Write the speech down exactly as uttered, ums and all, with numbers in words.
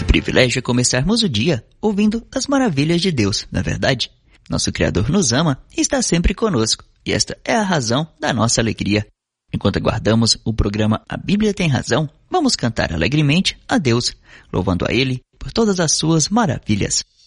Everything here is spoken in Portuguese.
privilégio é começarmos o dia ouvindo as maravilhas de Deus, não é verdade? Nosso Criador nos ama e está sempre conosco, e esta é a razão da nossa alegria. Enquanto aguardamos o programa A Bíblia Tem Razão, vamos cantar alegremente a Deus, louvando a Ele por todas as suas maravilhas.